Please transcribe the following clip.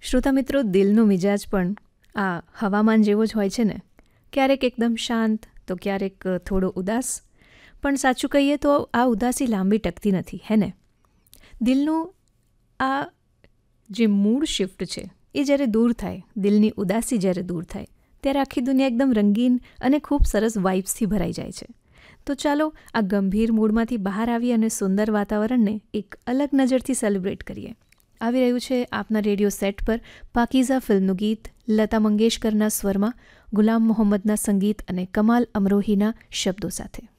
શ્રોતા મિત્રો, દિલનો મિજાજ પણ આ હવામાન જેવો જ હોય છે ને. ક્યારેક એકદમ શાંત તો ક્યારેક થોડો ઉદાસ. પણ સાચું કહીએ તો આ ઉદાસી લાંબી ટકતી નથી, હે ને? દિલનું આ જે મૂડ શિફ્ટ છે એ જ્યારે દૂર થાય, દિલની ઉદાસી જ્યારે દૂર થાય, ત્યારે આખી દુનિયા એકદમ રંગીન અને ખૂબ સરસ વાઇબ્સથી ભરાઈ જાય છે. તો ચાલો આ ગંભીર મૂડમાંથી બહાર આવી અને સુંદર વાતાવરણને એક અલગ નજરથી સેલિબ્રેટ કરીએ. આવી રહ્યું છે આપના રેડિયો સેટ પર પાકીઝા ફિલ્મનું ગીત, લતા મંગેશકરના સ્વરમાં, ગુલામ મોહમ્મદના સંગીત અને કમાલ અમરોહીના શબ્દો સાથે.